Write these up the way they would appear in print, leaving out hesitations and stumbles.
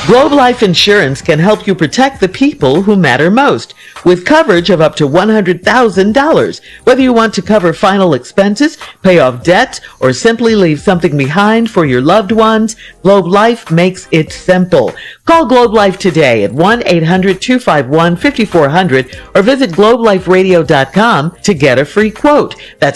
Globe Life Insurance can help you protect the people who matter most with coverage of up to $100,000. Whether you want to cover final expenses, pay off debts, or simply leave something behind for your loved ones, Globe Life makes it simple. Call Globe Life today at 1-800-251-5400 or visit globeliferadio.com to get a free quote. That's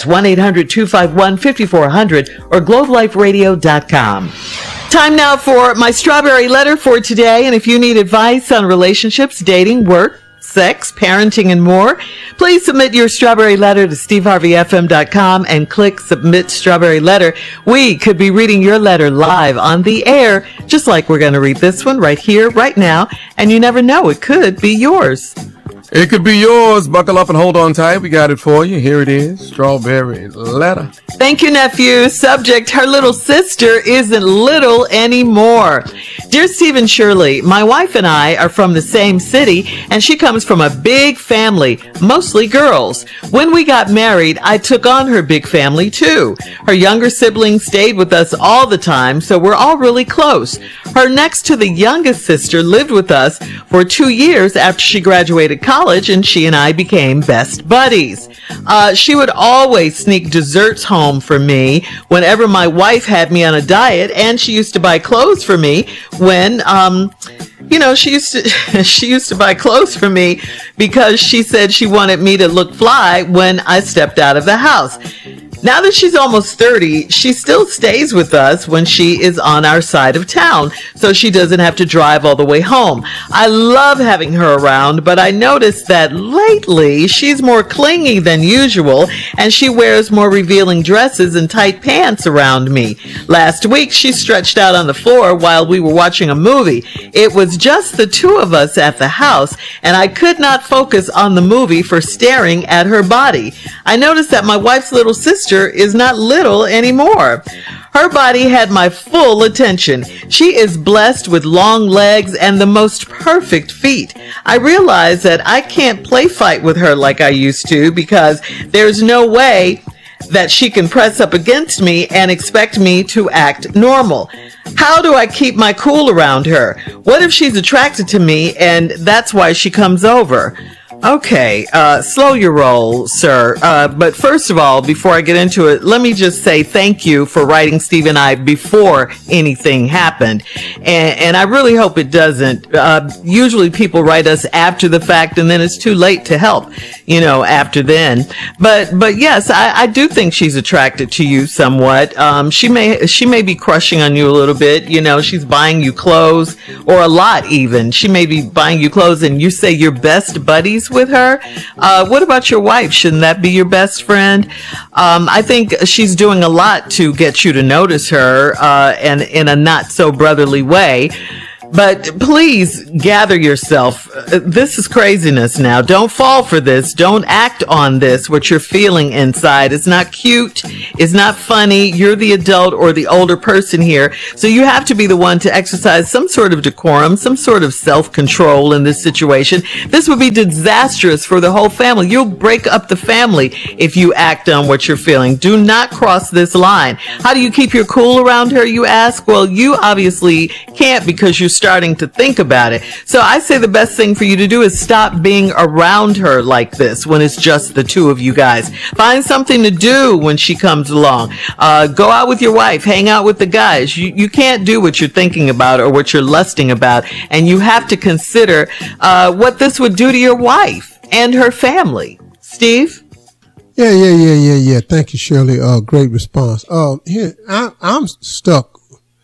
1-800-251-5400 or globeliferadio.com. Time now for my strawberry letter for today. And if you need advice on relationships, dating, work, sex, parenting, and more, please submit your strawberry letter to steveharveyfm.com and click Submit Strawberry Letter. We could be reading your letter live on the air, just like we're going to read this one right here, right now. And you never know, it could be yours. It could be yours. Buckle up and hold on tight. We got it for you. Here it is. Strawberry letter. Thank you, nephew. Subject, her little sister isn't little anymore. Dear Steve and Shirley, my wife and I are from the same city, and she comes from a big family, mostly girls. When we got married, I took on her big family too. Her younger siblings stayed with us all the time, so we're all really close. Her next to the youngest sister lived with us for 2 years after she graduated college, and she and I became best buddies. She would always sneak desserts home for me whenever my wife had me on a diet, and she used to buy clothes for me when, she used to buy clothes for me because she said she wanted me to look fly when I stepped out of the house. Now that she's almost 30, she still stays with us when she is on our side of town, so she doesn't have to drive all the way home. I love having her around, but I noticed that lately she's more clingy than usual, and she wears more revealing dresses and tight pants around me. Last week, she stretched out on the floor while we were watching a movie. It was just the two of us at the house, and I could not focus on the movie for staring at her body. I noticed that my wife's little sister is not little anymore. Her body had my full attention. She is blessed with long legs and the most perfect feet. I realize that I can't play fight with her like I used to because there's no way that she can press up against me and expect me to act normal. How do I keep my cool around her? What if she's attracted to me and that's why she comes over? Okay, slow your roll, sir. But first of all, before I get into it, let me just say thank you for writing Steve and I before anything happened. And I really hope it doesn't. Usually people write us after the fact and then it's too late to help, after then. But yes, I do think she's attracted to you somewhat. She may be crushing on you a little bit. She's buying you clothes, or a lot even. She may be buying you clothes and you say you're best buddies with her. What about your wife? Shouldn't that be your best friend? I think she's doing a lot to get you to notice her, and in a not so brotherly way. But please gather yourself. This is craziness now. Don't fall for this. Don't act on this, what you're feeling inside. It's not cute. It's not funny. You're the adult or the older person here. So you have to be the one to exercise some sort of decorum, some sort of self-control in this situation. This would be disastrous for the whole family. You'll break up the family if you act on what you're feeling. Do not cross this line. How do you keep your cool around her, you ask? Well, you obviously can't because you're starting to think about it. So I say the best thing for you to do is stop being around her like this when it's just the two of you guys. Find something to do when she comes along. Go out with your wife, hang out with the guys. You can't do what you're thinking about or what you're lusting about, and you have to consider what this would do to your wife and her family. Steve? Yeah. Thank you, Shirley. Great response. Here, I'm stuck.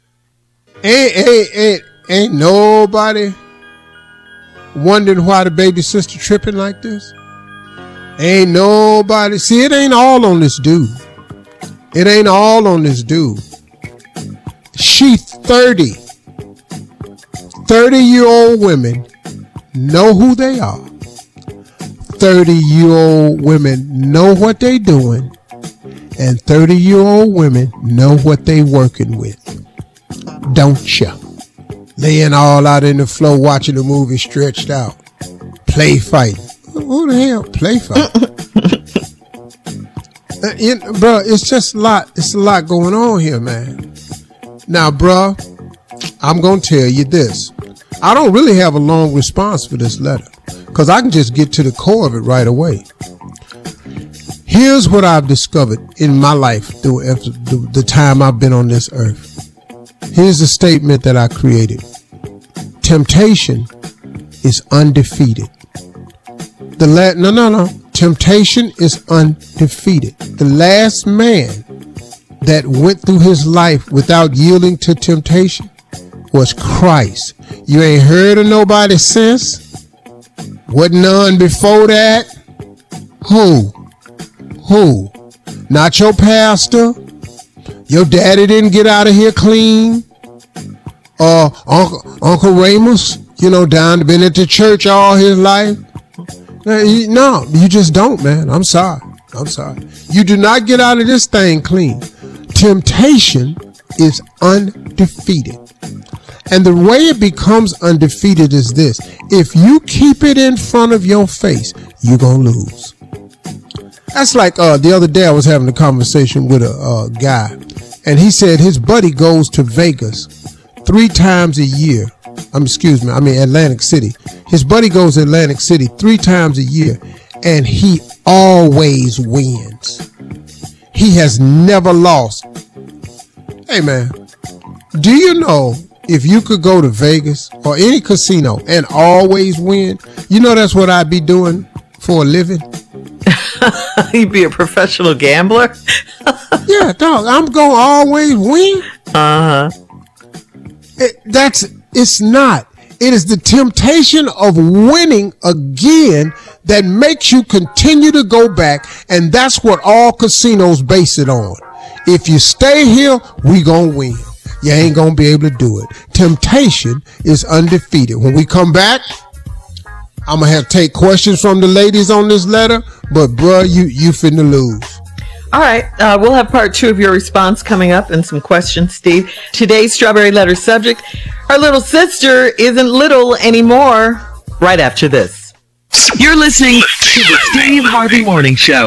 Ain't nobody wondering why the baby sister tripping like this? Ain't nobody. See, it ain't all on this dude. It ain't all on this dude. She's 30. 30-year-old women know who they are. 30-year-old women know what they doing. And 30-year-old women know what they working with. Don't ya? Laying all out in the floor watching the movie stretched out. Play fighting. Who the hell play fighting? Bro, it's just a lot. It's a lot going on here, man. Now, bro, I'm going to tell you this. I don't really have a long response for this letter because I can just get to the core of it right away. Here's what I've discovered in my life through the time I've been on this earth. Here's a statement that I created. Temptation is undefeated. Temptation is undefeated. The last man that went through his life without yielding to temptation was Christ. You ain't heard of nobody since? Wasn't none before that? Who? Not your pastor? Your daddy didn't get out of here clean? Uncle Ramos, been at the church all his life? No, you just don't, man. I'm sorry. You do not get out of this thing clean. Temptation is undefeated. And the way it becomes undefeated is this. If you keep it in front of your face, you're going to lose. That's like the other day I was having a conversation with a guy, and he said his buddy goes to Vegas 3 times a year. Atlantic City. His buddy goes to Atlantic City 3 times a year, and he always wins. He has never lost. Hey, man, do you know if you could go to Vegas or any casino and always win, that's what I'd be doing for a living? You'd be a professional gambler? Yeah, dog, I'm going to always win. Uh-huh. It's not. It is the temptation of winning again that makes you continue to go back, and that's what all casinos base it on. If you stay here, we gonna win. You ain't gonna be able to do it. Temptation is undefeated. When we come back, I'm gonna have to take questions from the ladies on this letter, but bruh, you finna lose. All right, we'll have part 2 of your response coming up and some questions, Steve. Today's Strawberry Letter subject, our little sister isn't little anymore, right after this. You're listening to the Steve Harvey Morning Show.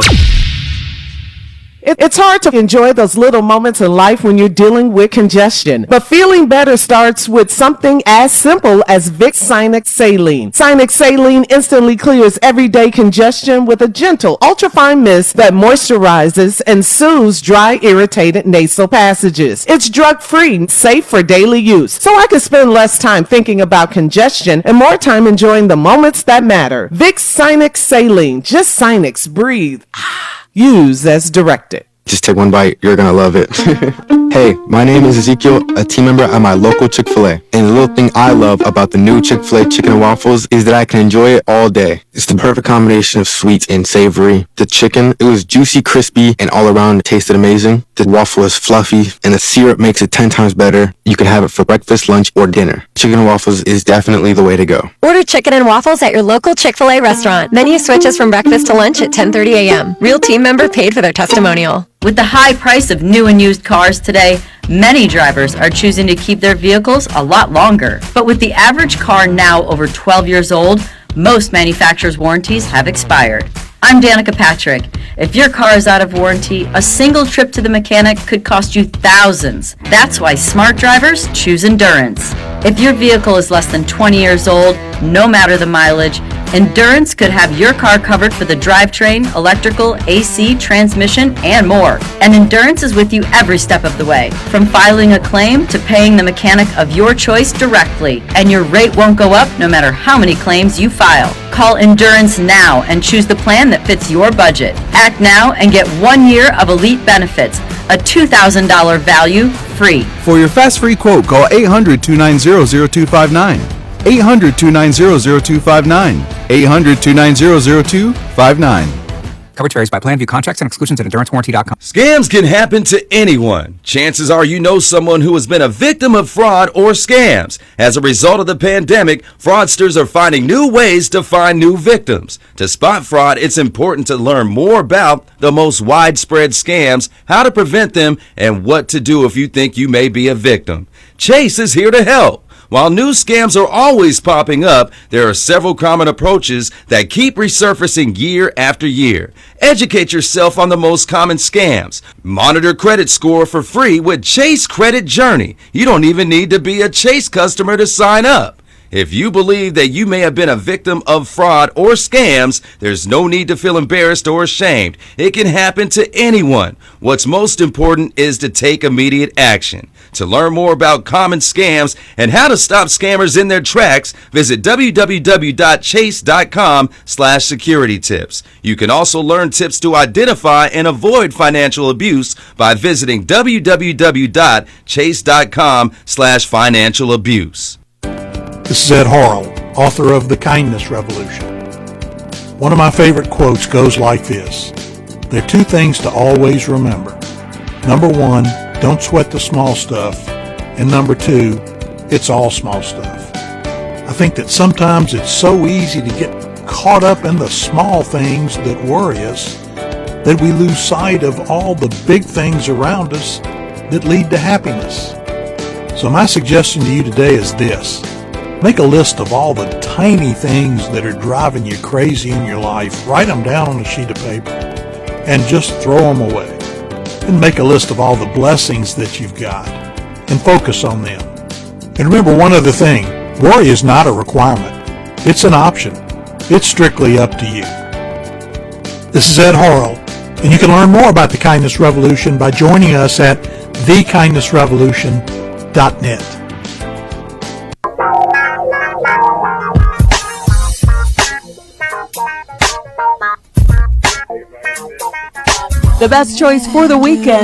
It's hard to enjoy those little moments in life when you're dealing with congestion. But feeling better starts with something as simple as Vicks Sinex Saline. Sinex Saline instantly clears everyday congestion with a gentle, ultrafine mist that moisturizes and soothes dry, irritated nasal passages. It's drug-free, safe for daily use, so I can spend less time thinking about congestion and more time enjoying the moments that matter. Vicks Sinex Saline. Just Sinex. Breathe. Use as directed. Just take one bite, you're gonna love it. Hey, my name is Ezekiel, a team member at my local Chick-fil-A. And the little thing I love about the new Chick-fil-A chicken and waffles is that I can enjoy it all day. It's the perfect combination of sweet and savory. The chicken, it was juicy, crispy, and all around it tasted amazing. The waffle is fluffy, and the syrup makes it 10 times better. You can have it for breakfast, lunch, or dinner. Chicken and waffles is definitely the way to go. Order chicken and waffles at your local Chick-fil-A restaurant. Menu switches from breakfast to lunch at 10:30 a.m. Real team member paid for their testimonial. With the high price of new and used cars today, many drivers are choosing to keep their vehicles a lot longer. But with the average car now over 12 years old, most manufacturers' warranties have expired. I'm Danica Patrick. If your car is out of warranty, a single trip to the mechanic could cost you thousands. That's why smart drivers choose Endurance. If your vehicle is less than 20 years old, no matter the mileage, Endurance could have your car covered for the drivetrain, electrical, AC, transmission, and more. And Endurance is with you every step of the way, from filing a claim to paying the mechanic of your choice directly. And your rate won't go up no matter how many claims you file. Call Endurance now and choose the plan that fits your budget. Act now and get 1 year of elite benefits, a $2,000 value free. For your fast free quote, call 800-290-0259. 800-290-0259. 800-290-0259. Coverage varies by plan. View contracts and exclusions at EnduranceWarranty.com. Scams can happen to anyone. Chances are you know someone who has been a victim of fraud or scams. As a result of the pandemic, fraudsters are finding new ways to find new victims. To spot fraud, it's important to learn more about the most widespread scams, how to prevent them, and what to do if you think you may be a victim. Chase is here to help. While new scams are always popping up, there are several common approaches that keep resurfacing year after year. Educate yourself on the most common scams. Monitor credit score for free with Chase Credit Journey. You don't even need to be a Chase customer to sign up. If you believe that you may have been a victim of fraud or scams, there's no need to feel embarrassed or ashamed. It can happen to anyone. What's most important is to take immediate action. To learn more about common scams and how to stop scammers in their tracks, visit www.chase.com/security tips. You can also learn tips to identify and avoid financial abuse by visiting www.chase.com/financial abuse. This is Ed Harrell, author of The Kindness Revolution. One of my favorite quotes goes like this: there are two things to always remember. Number one, don't sweat the small stuff. And number two, it's all small stuff. I think that sometimes it's so easy to get caught up in the small things that worry us that we lose sight of all the big things around us that lead to happiness. So my suggestion to you today is this: make a list of all the tiny things that are driving you crazy in your life. Write them down on a sheet of paper and just throw them away. And make a list of all the blessings that you've got and focus on them. And remember one other thing: worry is not a requirement. It's an option. It's strictly up to you. This is Ed Harrell, and you can learn more about the Kindness Revolution by joining us at thekindnessrevolution.net. The best choice for the weekend